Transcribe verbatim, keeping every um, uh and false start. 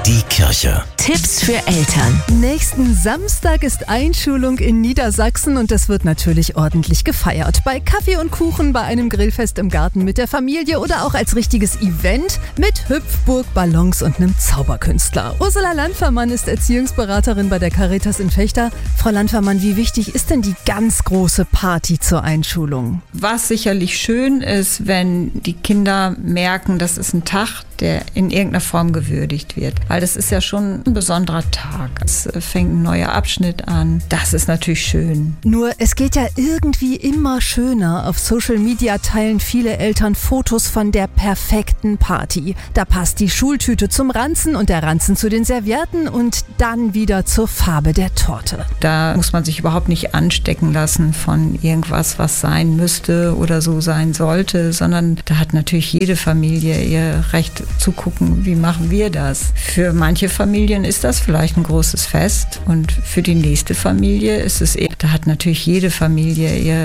Die Kirche. Tipps für Eltern. Nächsten Samstag ist Einschulung in Niedersachsen und das wird natürlich ordentlich gefeiert. Bei Kaffee und Kuchen, bei einem Grillfest im Garten mit der Familie oder auch als richtiges Event mit Hüpfburg, Ballons und einem Zauberkünstler. Ursula Landfermann ist Erziehungsberaterin bei der Caritas in Vechta. Frau Landfermann, wie wichtig ist denn die ganz große Party zur Einschulung? Was sicherlich schön ist, wenn die Kinder merken, das ist ein Tag, der in irgendeiner Form gewürdigt wird. Weil das ist ja schon ein besonderer Tag. Es fängt ein neuer Abschnitt an. Das ist natürlich schön. Nur es geht ja irgendwie immer schöner. Auf Social Media teilen viele Eltern Fotos von der perfekten Party. Da passt die Schultüte zum Ranzen und der Ranzen zu den Servietten und dann wieder zur Farbe der Torte. Da muss man sich überhaupt nicht anstecken lassen von irgendwas, was sein müsste oder so sein sollte, sondern da hat natürlich jede Familie ihr Recht zu gucken, wie machen wir das. Für manche Familien ist das vielleicht ein großes Fest und für die nächste Familie ist es eher, da hat natürlich jede Familie ihr